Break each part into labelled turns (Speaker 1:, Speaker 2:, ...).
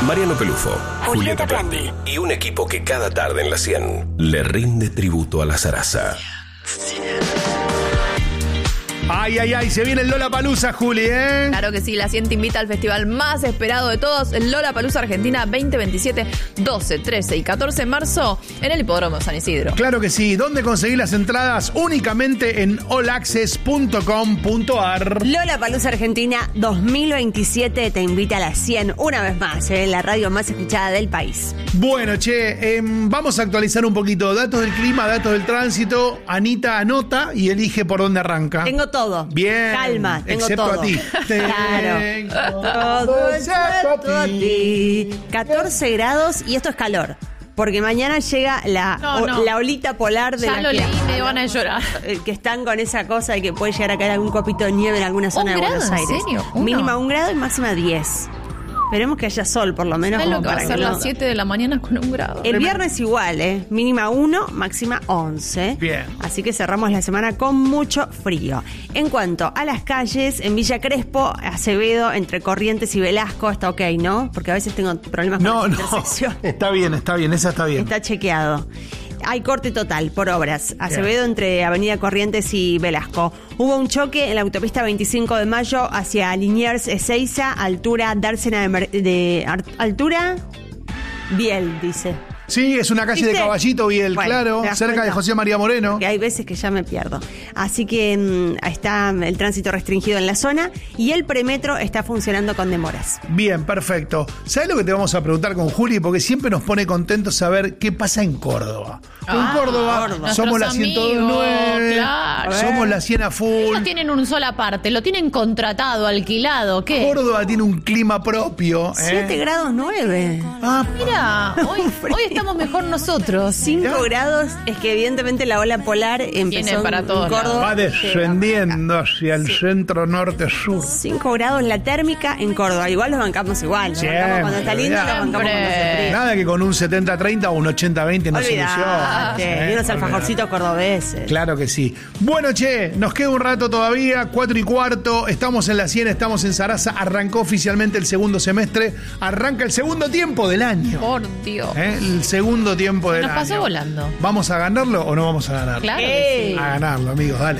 Speaker 1: Mariano Pelufo, Julieta Prandi y un equipo que cada tarde en la 100 le rinde tributo a la zaraza.
Speaker 2: Ay, ay, ay, se viene el Lollapalooza, Juli, ¿eh?
Speaker 3: Claro que sí, la 100 te invita al festival más esperado de todos, el Lollapalooza Argentina 2027, 12, 13 y 14 de marzo en el Hipódromo San Isidro.
Speaker 2: Claro que sí. ¿Dónde conseguir las entradas? Únicamente en allaccess.com.ar.
Speaker 4: Lollapalooza Argentina 2027 te invita a la 100 una vez más, la radio más escuchada del país.
Speaker 2: Bueno, che, vamos a actualizar un poquito. Datos del clima, datos del tránsito. Anita anota y elige por dónde arranca.
Speaker 4: Tengo todo.
Speaker 2: Bien.
Speaker 4: Calma, tengo
Speaker 2: excepto
Speaker 4: todo.
Speaker 2: a ti.
Speaker 4: Claro. Todo excepto a ti. 14 grados y esto es calor. Porque mañana llega la olita polar de
Speaker 3: ya
Speaker 4: la
Speaker 3: lo
Speaker 4: que,
Speaker 3: leí, me van a llorar.
Speaker 4: Que están con esa cosa de que puede llegar a caer algún copito de nieve en alguna zona de Buenos Aires.
Speaker 3: ¿En serio?
Speaker 4: Mínima 1 grado y máxima 10. Esperemos que haya sol, por lo menos.
Speaker 3: ¿Sabes lo
Speaker 4: como
Speaker 3: que va a
Speaker 4: para
Speaker 3: ser
Speaker 4: que no-
Speaker 3: las 7 de la mañana con 1 grado?
Speaker 4: El viernes igual, mínima 1, máxima 11.
Speaker 2: Bien.
Speaker 4: Así que cerramos la semana con mucho frío. En cuanto a las calles, en Villa Crespo, Acevedo, entre Corrientes y Velasco, está ok, ¿no? Porque a veces tengo problemas con
Speaker 2: No,
Speaker 4: la
Speaker 2: no.
Speaker 4: intersección.
Speaker 2: Está bien, esa está bien.
Speaker 4: Está chequeado. Hay corte total por obras. Acevedo entre Avenida Corrientes y Velasco. Hubo un choque en la autopista 25 de Mayo hacia Liniers, Ezeiza, altura Dársena altura Biel, dice.
Speaker 2: Sí, es una calle de
Speaker 4: ¿Viste?
Speaker 2: Caballito y el
Speaker 4: Bueno,
Speaker 2: Claro,
Speaker 4: ¿te das
Speaker 2: cerca
Speaker 4: cuenta?
Speaker 2: de José María Moreno.
Speaker 4: Que hay veces que ya me pierdo. Así que está el tránsito restringido en la zona y el premetro está funcionando con demoras.
Speaker 2: Bien, perfecto. ¿Sabes lo que te vamos a preguntar con Juli? Porque siempre nos pone contentos saber qué pasa en Córdoba. En Córdoba somos la 102.9,
Speaker 3: claro.
Speaker 2: somos la 100 a full.
Speaker 3: Ellos tienen un sol aparte, lo tienen contratado, alquilado, ¿qué?
Speaker 2: Córdoba tiene un clima propio.
Speaker 4: 7 grados 9.
Speaker 2: Ah,
Speaker 3: Mira, hoy estamos mejor nosotros.
Speaker 4: 5 grados, es que evidentemente la ola polar empezó
Speaker 3: para
Speaker 4: en
Speaker 3: todos
Speaker 4: Córdoba.
Speaker 2: va descendiendo hacia el centro norte-sur.
Speaker 4: 5 grados la térmica en Córdoba. Igual los bancamos igual. Los
Speaker 2: Siempre,
Speaker 4: bancamos cuando está lindo, los bancamos cuando hace frío.
Speaker 2: Nada que con un 70-30 o un 80-20 no soluciona.
Speaker 4: Y unos alfajorcitos cordobeses.
Speaker 2: Claro que sí. Bueno, che, nos queda un rato todavía, 4:15, estamos en la 100, estamos en Zaraza, arrancó oficialmente el segundo semestre, arranca el segundo tiempo del año.
Speaker 3: Por Dios.
Speaker 2: El segundo tiempo del
Speaker 3: Nos
Speaker 2: año.
Speaker 3: pasó volando.
Speaker 2: ¿Vamos a ganarlo o no vamos a ganarlo?
Speaker 3: Claro que sí.
Speaker 2: A ganarlo, amigos, dale.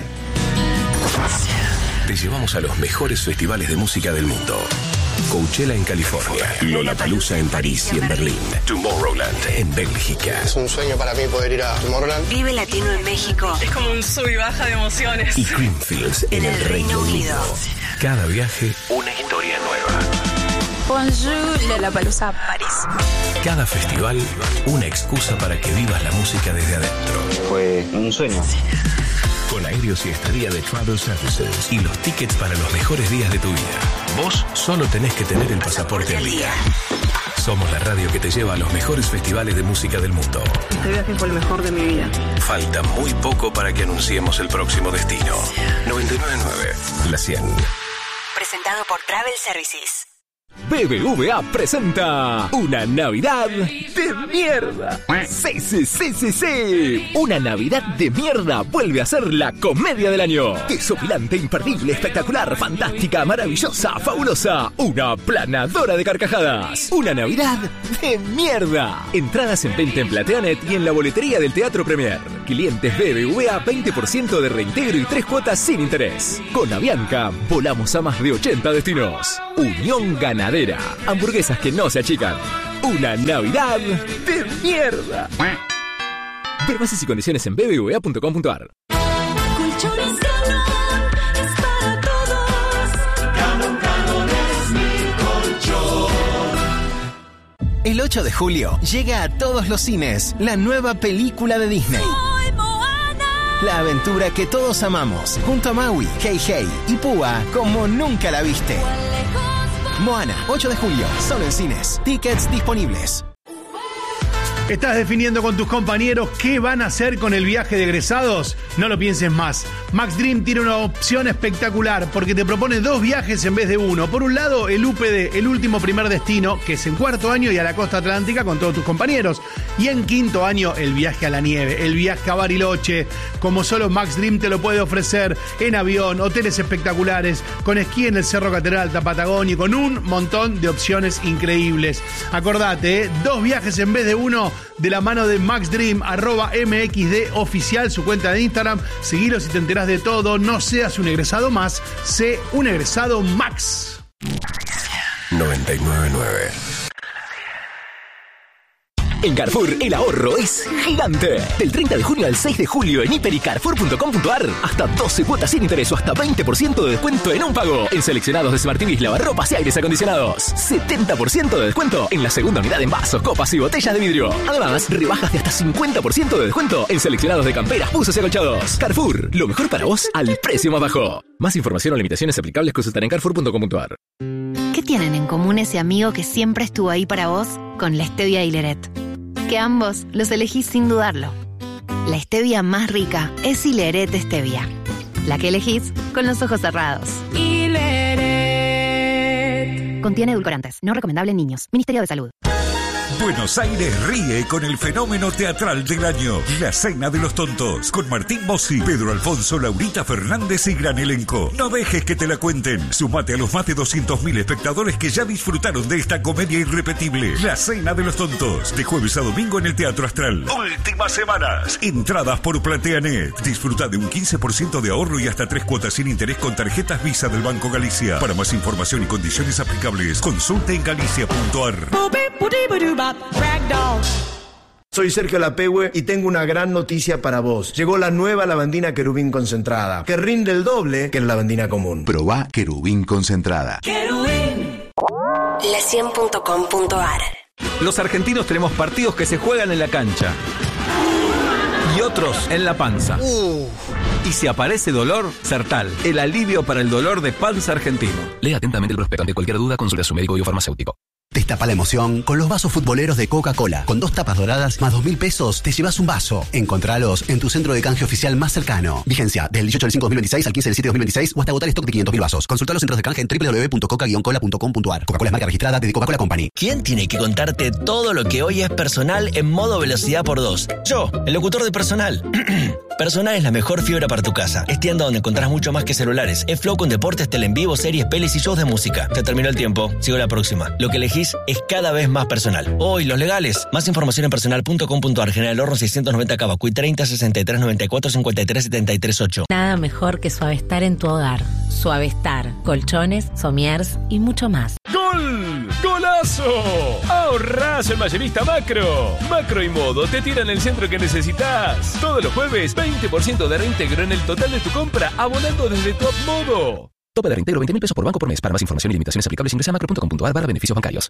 Speaker 1: Te llevamos a los mejores festivales de música del mundo. Coachella en California, Lollapalooza en París y en Berlín, Tomorrowland en Bélgica
Speaker 5: Es un sueño para mí poder ir a Tomorrowland.
Speaker 4: Vive Latino en México.
Speaker 6: Es como un sub y baja de emociones.
Speaker 1: y Creamfields en el Reino Unido. Cada viaje, una historia nueva.
Speaker 6: Bonjour, Lollapalooza, París.
Speaker 1: Cada festival, una excusa para que vivas la música desde adentro.
Speaker 7: Fue un sueño.
Speaker 1: Con aéreos y estadía de Travel Services y los tickets para los mejores días de tu vida. Vos solo tenés que tener el pasaporte al día. Somos la radio que te lleva a los mejores festivales de música del mundo.
Speaker 6: Este viaje fue el mejor de mi vida.
Speaker 1: Falta muy poco para que anunciemos el próximo destino. 99.9, la 100.
Speaker 4: Presentado por Travel Services.
Speaker 8: BBVA presenta una Navidad de mierda. Sí, sí, sí, sí, sí. Una Navidad de mierda vuelve a ser la comedia del año. Desopilante, imperdible, espectacular, fantástica, maravillosa, fabulosa. Una planadora de carcajadas. Una Navidad de mierda. Entradas en venta en Plateanet y en la boletería del Teatro Premier. Clientes BBVA 20% de reintegro y 3 cuotas sin interés. Con Avianca volamos a más de 80 destinos. Unión Ganadera. Hamburguesas que no se achican. Una Navidad de mierda. Ver bases y condiciones en bbva.com.ar.
Speaker 9: Colchones Galón es para todos. Galón es mi colchón.
Speaker 10: El 8 de julio llega a todos los cines la nueva película de Disney.
Speaker 9: Soy Moana.
Speaker 10: La aventura que todos amamos, junto a Maui, Hey Hey y Púa como nunca la viste. Moana, 8 de julio, solo en cines. Tickets disponibles.
Speaker 2: ¿Estás definiendo con tus compañeros qué van a hacer con el viaje de egresados? No lo pienses más. Max Dream tiene una opción espectacular porque te propone 2 viajes en vez de uno. Por un lado, el UPD, el último primer destino, que es en 4º año y a la costa atlántica con todos tus compañeros. Y en 5º año, el viaje a la nieve, el viaje a Bariloche, como solo Max Dream te lo puede ofrecer en avión, hoteles espectaculares, con esquí en el Cerro Catedral, Alta Patagonia y con un montón de opciones increíbles. Acordate, 2 viajes en vez de uno, de la mano de Max Dream, @MXD oficial, su cuenta de Instagram. Seguilos y te enterás de todo. No seas un egresado más, sé un egresado Max.
Speaker 1: 999.
Speaker 8: En Carrefour, el ahorro es gigante. Del 30 de junio al 6 de julio en hiper y carrefour.com.ar. Hasta 12 cuotas sin interés o hasta 20% de descuento en un pago. En seleccionados de Smart TVs, lavarropas y aires acondicionados. 70% de descuento en la segunda unidad en vasos, copas y botellas de vidrio. Además, rebajas de hasta 50% de descuento en seleccionados de camperas, buzos y acolchados. Carrefour, lo mejor para vos al precio más bajo. Más información o limitaciones aplicables consultar en carrefour.com.ar.
Speaker 7: ¿Qué tienen en común ese amigo que siempre estuvo ahí para vos con la Stevia Hileret? Que ambos los elegís sin dudarlo. La stevia más rica es Hileret Stevia, la que elegís con los ojos cerrados. Hileret. Contiene edulcorantes, no recomendable en niños. Ministerio de Salud.
Speaker 11: Buenos Aires ríe con el fenómeno teatral del año, La Cena de los Tontos, con Martín Bossi, Pedro Alfonso, Laurita Fernández y gran elenco. No dejes que te la cuenten. Sumate a los más de 200.000 espectadores que ya disfrutaron de esta comedia irrepetible. La Cena de los Tontos, de jueves a domingo en el Teatro Astral. Últimas semanas. Entradas por PlateaNet. Disfruta de un 15% de ahorro y hasta 3 cuotas sin interés con tarjetas Visa del Banco Galicia. Para más información y condiciones aplicables, consulta en galicia.ar.
Speaker 12: Soy Sergio Lapehue y tengo una gran noticia para vos. Llegó la nueva lavandina Querubín concentrada, que rinde el doble que la lavandina común.
Speaker 13: Probá Querubín concentrada.
Speaker 9: Querubín.
Speaker 14: La100.com.ar.
Speaker 15: Los argentinos tenemos partidos que se juegan en la cancha y otros en la panza. Y si aparece dolor, Sertal, el alivio para el dolor de panza argentino.
Speaker 1: Lea atentamente el prospecto. Ante cualquier duda, consulte a su médico o farmacéutico.
Speaker 16: Destapa la emoción con los vasos futboleros de Coca-Cola. Con 2 tapas doradas más 2.000 pesos te llevas un vaso. Encontralos en tu centro de canje oficial más cercano. Vigencia del 18 del 5 de 2026 al 15 del 7 de 2026 o hasta agotar stock de 500.000 vasos. Consulta los centros de canje en www.coca-cola.com.ar. Coca-Cola es marca registrada de Coca-Cola Company.
Speaker 17: ¿Quién tiene que contarte todo lo que hoy es Personal en modo velocidad por 2? Yo, el locutor de Personal. Personal es la mejor fibra para tu casa. Es tienda donde encontrás mucho más que celulares. Es Flow con deportes, tele en vivo, series, pelis y shows de música. Se terminó el tiempo. Sigo la próxima. Lo que elegís es cada vez más personal. Hoy, los legales. Más información en personal.com.ar. General Horno 690 Cavacuy 30 63 94 53 73 8.
Speaker 18: Nada mejor que Suavestar en tu hogar. Suavestar, colchones, somiers y mucho más.
Speaker 19: ¡Gol! ¡Golazo! ¡Ahorrás en Mayorista Macro! Macro y Modo te tiran el centro que necesitas. Todos los jueves, 20% de reintegro en el total de tu compra, abonando desde Top Modo.
Speaker 1: Tope de reintegro 20.000 pesos por banco por mes. Para más información y limitaciones aplicables ingresa a macro.com.ar/beneficios bancarios.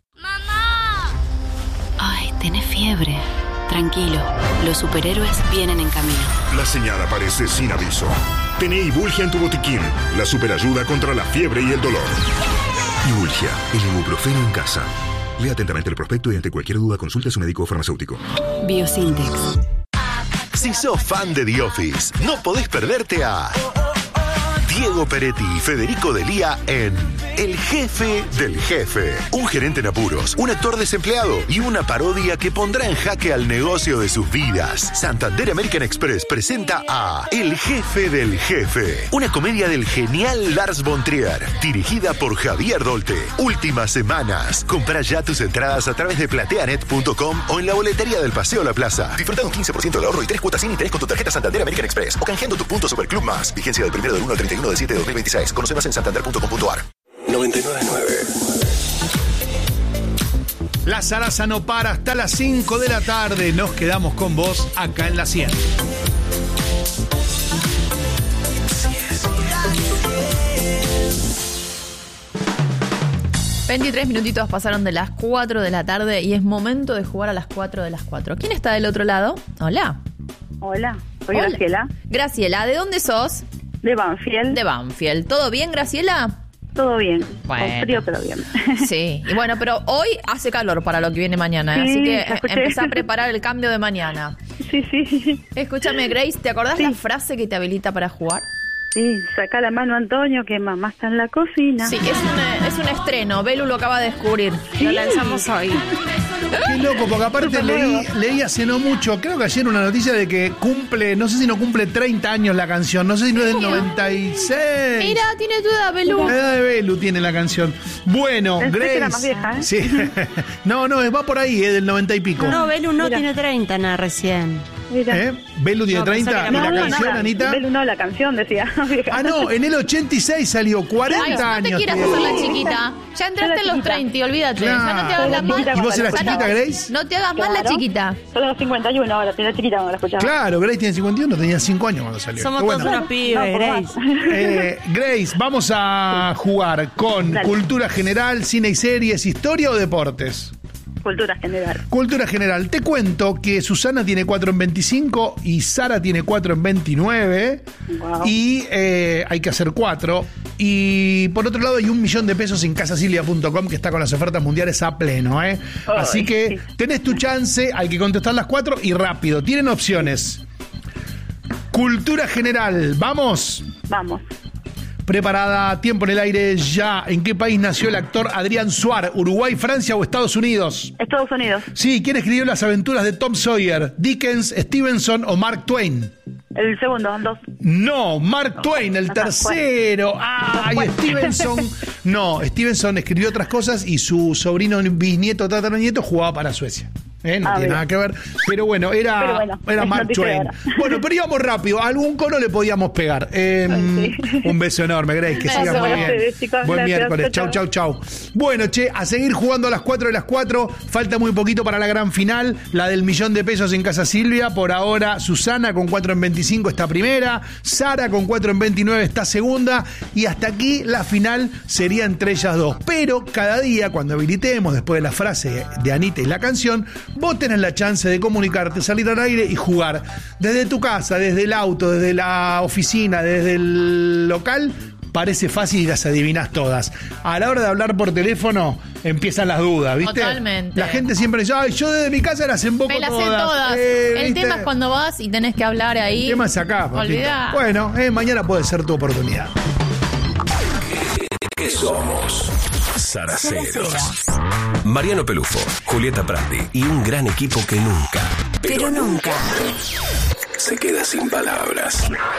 Speaker 7: Ay, tenés fiebre. Tranquilo, los superhéroes vienen en camino.
Speaker 20: La señal aparece sin aviso. Tené Ibulgia en tu botiquín, la superayuda contra la fiebre y el dolor. Ibulgia, el ibuprofeno en casa. Lea atentamente el prospecto y ante cualquier duda consulte a su médico o farmacéutico.
Speaker 7: Biosintex.
Speaker 21: Si sos fan de The Office, no podés perderte a Diego Peretti y Federico Delía en El Jefe del Jefe. Un gerente en apuros, un actor desempleado y una parodia que pondrá en jaque al negocio de sus vidas. Santander American Express presenta a El Jefe del Jefe, una comedia del genial Lars von Trier, dirigida por Javier Dolte. Últimas semanas. Compra ya tus entradas a través de plateanet.com o en la boletería del Paseo La Plaza. Disfruta de un 15% de ahorro y 3 cuotas sin interés con tu tarjeta Santander American Express o canjeando tu punto Superclub Más. Vigencia del 1 del 1 al 31 del 7 de 2026. Conoce más en santander.com.ar. 999.
Speaker 2: La zaraza no para hasta las 5 de la tarde. Nos quedamos con vos acá en la 100.
Speaker 3: 23 minutitos pasaron de las 4 de la tarde y es momento de jugar a las 4 de las 4. ¿Quién está del otro lado? Hola.
Speaker 22: Hola, soy
Speaker 3: Graciela. Graciela, ¿de dónde sos?
Speaker 22: De Banfield.
Speaker 3: De Banfield. ¿Todo bien, Graciela?
Speaker 6: Todo bien.
Speaker 3: Bueno.
Speaker 6: Con frío, pero bien.
Speaker 3: Sí, y bueno, pero hoy hace calor para lo que viene mañana,
Speaker 6: Sí,
Speaker 3: así que
Speaker 6: ya escuché.
Speaker 3: empezá a preparar el cambio de mañana.
Speaker 6: Sí.
Speaker 3: Escúchame, Grace, ¿te acordás la frase que te habilita para jugar?
Speaker 6: Sí, saca la mano, Antonio, que mamá está en la cocina.
Speaker 3: Sí, es un estreno. Belu lo acaba de descubrir.
Speaker 4: Lo lanzamos hoy.
Speaker 2: Qué loco, porque aparte leí hace no mucho, creo que ayer una noticia de que cumple, no sé si no cumple 30 años la canción, no sé si no es del 96.
Speaker 3: Mira, tiene tu edad, Belu.
Speaker 2: La edad de Belu tiene la canción. Bueno,
Speaker 6: Pensé
Speaker 2: Grace.
Speaker 6: que era más vieja, ¿eh?
Speaker 2: Sí. No, va por ahí, del 90 y pico.
Speaker 4: No, Belu no tiene 30, nada, recién.
Speaker 6: Mira.
Speaker 2: Belu tiene
Speaker 4: No, pensé
Speaker 2: 30
Speaker 4: que
Speaker 2: y
Speaker 4: era
Speaker 2: la
Speaker 4: más
Speaker 2: canción,
Speaker 6: nada.
Speaker 2: Anita.
Speaker 6: Belu no, la canción decía.
Speaker 2: Ah, no, en el 86 salió, 40
Speaker 3: Ay, no te
Speaker 2: años.
Speaker 3: quieras
Speaker 2: tiene.
Speaker 3: hacer la chiquita. Ya entraste en los 30 y olvídate.
Speaker 2: Claro.
Speaker 3: Ya no te hagas la más.
Speaker 2: ¿Y vos eras
Speaker 3: Ya no-
Speaker 2: chiquita, Grace?
Speaker 3: No te hagas más la chiquita.
Speaker 6: Solo los 51 ahora, tiene chiquita cuando la escuchaba.
Speaker 2: Claro, Grace tiene 51, tenía 5 años cuando salió.
Speaker 4: Somos
Speaker 2: Qué
Speaker 4: todos
Speaker 2: bueno.
Speaker 4: unos pibes,
Speaker 6: por
Speaker 4: Grace.
Speaker 2: Grace, vamos a jugar con
Speaker 6: Dale.
Speaker 2: cultura general, cine y series, historia o deportes.
Speaker 6: Cultura general.
Speaker 2: Cultura general. Te cuento que Susana tiene 4 en 25 y Sara tiene 4 en 29.
Speaker 6: Wow.
Speaker 2: Y hay que hacer 4. Y por otro lado hay $1.000.000 en casasilvia.com que está con las ofertas mundiales a pleno. Así que tenés tu chance, hay que contestar las 4 y rápido. Tienen opciones. Cultura general. ¿Vamos?
Speaker 6: Vamos.
Speaker 2: Preparada, tiempo en el aire ya. ¿En qué país nació el actor Adrián Suar? ¿Uruguay, Francia o Estados Unidos?
Speaker 6: Estados Unidos.
Speaker 2: Sí, ¿quién escribió las aventuras de Tom Sawyer? ¿Dickens, Stevenson o Mark Twain?
Speaker 6: El segundo, 2.
Speaker 2: No, Mark Twain, el tercero. ¡Ay, Stevenson! No, Stevenson escribió otras cosas y su sobrino, bisnieto, tataranieto jugaba para Suecia. No tiene
Speaker 6: bien.
Speaker 2: nada que ver. Pero bueno, era
Speaker 6: es
Speaker 2: Mark
Speaker 6: noticia de
Speaker 2: Twain.
Speaker 6: ahora.
Speaker 2: Bueno, pero íbamos rápido. Algún cono le podíamos pegar. Un beso enorme, Grace. Que sigas muy bien.
Speaker 6: Gracias, chicos.
Speaker 2: Buen
Speaker 6: Gracias.
Speaker 2: miércoles.
Speaker 6: Chau,
Speaker 2: Chau. Bueno, che, a seguir jugando a las 4 de las 4. Falta muy poquito para la gran final. La del $1.000.000 en Casa Silvia. Por ahora, Susana con 4 en 25 está primera. Sara con 4 en 29 está segunda. Y hasta aquí la final sería entre ellas dos. Pero cada día, cuando habilitemos, después de la frase de Anita y la canción, vos tenés la chance de comunicarte, salir al aire y jugar. Desde tu casa, desde el auto, desde la oficina, desde el local. Parece fácil y las adivinás todas. A la hora de hablar por teléfono empiezan las dudas, ¿viste?
Speaker 3: Totalmente.
Speaker 2: La gente siempre dice, ay, yo desde mi casa las emboco
Speaker 3: Me las sé
Speaker 2: todas.
Speaker 3: todas. El
Speaker 2: ¿viste?
Speaker 3: tema es cuando vas y tenés que hablar ahí.
Speaker 2: El tema es acá, papito.
Speaker 3: Olvidá.
Speaker 2: Bueno, mañana puede ser tu oportunidad.
Speaker 1: ¿Qué somos? Zaraceros. Mariano Pelufo, Julieta Prandi y un gran equipo que nunca,
Speaker 7: Pero nunca
Speaker 1: se queda sin palabras.